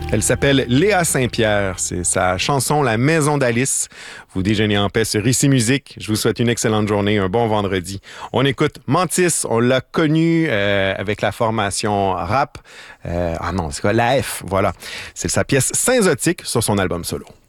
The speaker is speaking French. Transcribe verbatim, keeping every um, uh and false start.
Elle s'appelle Léa Saint-Pierre. C'est sa chanson La Maison d'Alice. Vous déjeunez en paix sur Ici Musique. Je vous souhaite une excellente journée, un bon vendredi. On écoute Mantis. On l'a connu euh, avec la formation rap. Euh, ah non, c'est quoi? La F, voilà. C'est sa pièce Synzotique sur son album solo.